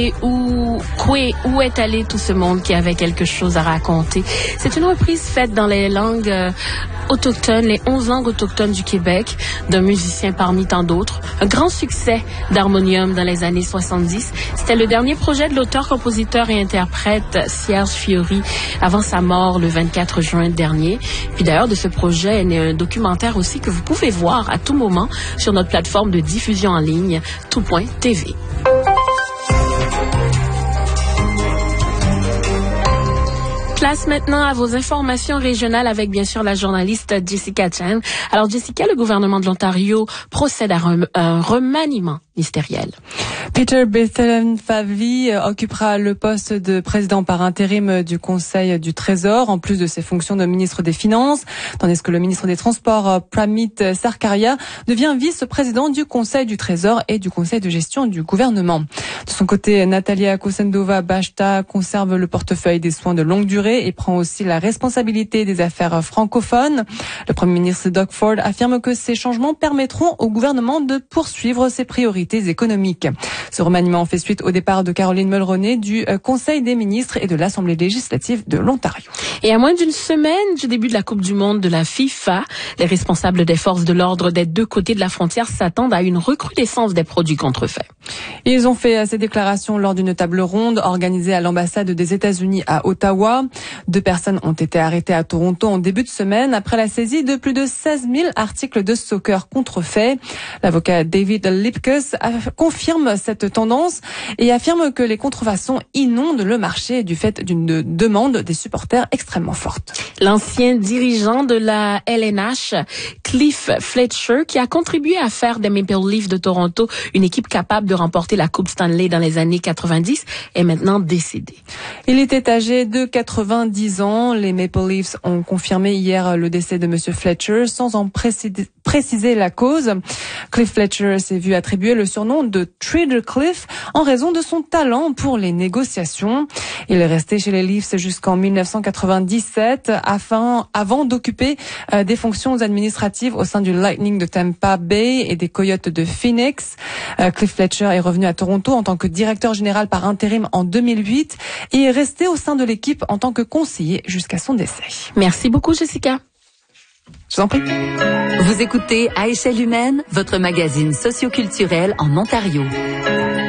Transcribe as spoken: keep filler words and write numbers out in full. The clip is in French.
Et où, Koué, où est allé tout ce monde qui avait quelque chose à raconter? C'est une reprise faite dans les langues euh, autochtones, les onze langues autochtones du Québec, d'un musicien parmi tant d'autres. Un grand succès d'harmonium dans les années soixante-dix. C'était le dernier projet de l'auteur, compositeur et interprète Cierge Fiori avant sa mort le vingt-quatre juin dernier. Puis d'ailleurs, de ce projet est né un documentaire aussi que vous pouvez voir à tout moment sur notre plateforme de diffusion en ligne, tout point T V. Place maintenant à vos informations régionales avec bien sûr la journaliste Jessica Chan. Alors Jessica, le gouvernement de l'Ontario procède à un, un remaniement ministériel. Peter Bethlenfavy occupera le poste de président par intérim du Conseil du Trésor, en plus de ses fonctions de ministre des Finances, tandis que le ministre des Transports, Pramit Sarkaria, devient vice-président du Conseil du Trésor et du Conseil de gestion du gouvernement. De son côté, Natalia Kosendova-Bashta conserve le portefeuille des soins de longue durée et prend aussi la responsabilité des affaires francophones. Le Premier ministre Doug Ford affirme que ces changements permettront au gouvernement de poursuivre ses priorités économiques. Ce remaniement fait suite au départ de Caroline Mulroney du Conseil des ministres et de l'Assemblée législative de l'Ontario. Et à moins d'une semaine du début de la Coupe du monde de la FIFA, les responsables des forces de l'ordre des deux côtés de la frontière s'attendent à une recrudescence des produits contrefaits. Ils ont fait ces déclarations lors d'une table ronde organisée à l'ambassade des États-Unis à Ottawa. Deux personnes ont été arrêtées à Toronto en début de semaine après la saisie de plus de seize mille articles de soccer contrefaits. L'avocat David Lipkus confirme cette tendance et affirme que les contrefaçons inondent le marché du fait d'une demande des supporters extrêmement forte. L'ancien dirigeant de la L N H, Cliff Fletcher, qui a contribué à faire des Maple Leafs de Toronto une équipe capable de remporter la Coupe Stanley dans les années quatre-vingt-dix, est maintenant décédé. Il était âgé de quatre-vingt-dix ans. Les Maple Leafs ont confirmé hier le décès de Monsieur Fletcher sans en préciser, préciser la cause. Cliff Fletcher s'est vu attribuer le surnom de Trader Cliff en raison de son talent pour les négociations. Il est resté chez les Leafs jusqu'en mille neuf cent quatre-vingt-dix-sept afin, avant d'occuper euh, des fonctions administratives au sein du Lightning de Tampa Bay et des Coyotes de Phoenix. Euh, Cliff Fletcher est revenu à Toronto en tant que directeur général par intérim en deux mille huit et est resté au sein de l'équipe en tant que conseiller jusqu'à son décès. Merci beaucoup, Jessica. Je vous en prie. Vous écoutez À échelle humaine, votre magazine socioculturel en Ontario.